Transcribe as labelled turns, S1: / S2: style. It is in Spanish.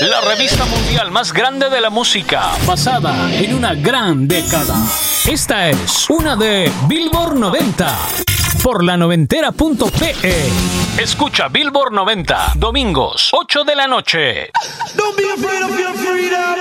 S1: La revista mundial más grande de la música, basada en una gran década. Esta es una de Billboard 90 por la noventera.pe. Escucha Billboard 90, domingos, 8 de la noche.
S2: Don't be afraid of your freedom.